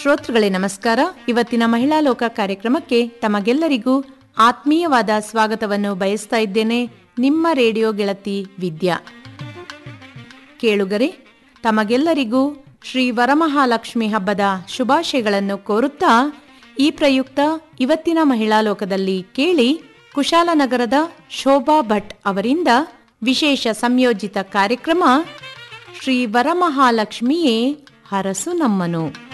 ಶ್ರೋತೃಗಳೇ ನಮಸ್ಕಾರ. ಇವತ್ತಿನ ಮಹಿಳಾ ಲೋಕ ಕಾರ್ಯಕ್ರಮಕ್ಕೆ ತಮಗೆಲ್ಲರಿಗೂ ಆತ್ಮೀಯವಾದ ಸ್ವಾಗತವನ್ನು ಬಯಸ್ತಾ ಇದ್ದೇನೆ. ನಿಮ್ಮ ರೇಡಿಯೋ ಗೆಳತಿ ವಿದ್ಯಾ. ಕೇಳುಗರೆ, ತಮಗೆಲ್ಲರಿಗೂ ಶ್ರೀ ವರಮಹಾಲಕ್ಷ್ಮಿ ಹಬ್ಬದ ಶುಭಾಶಯಗಳನ್ನು ಕೋರುತ್ತಾ ಈ ಪ್ರಯುಕ್ತ ಇವತ್ತಿನ ಮಹಿಳಾ ಲೋಕದಲ್ಲಿ ಕೇಳಿ ಕುಶಾಲನಗರದ ಶೋಭಾ ಭಟ್ ಅವರಿಂದ ವಿಶೇಷ ಸಂಯೋಜಿತ ಕಾರ್ಯಕ್ರಮ ಶ್ರೀ ವರಮಹಾಲಕ್ಷ್ಮಿಯೇ ಹರಸು ನಮ್ಮನು.